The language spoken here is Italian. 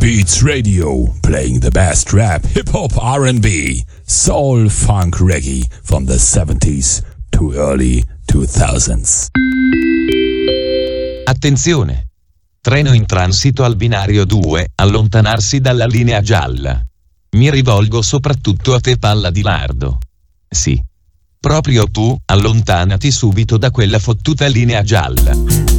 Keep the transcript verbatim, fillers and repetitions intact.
Beats Radio, playing the best rap, hip-hop, R and B, soul, funk, reggae from the seventies to early two thousands. Attenzione! Treno in transito al binario due, allontanarsi dalla linea gialla. Mi rivolgo soprattutto a te, palla di lardo. Sì. Proprio tu, allontanati subito da quella fottuta linea gialla.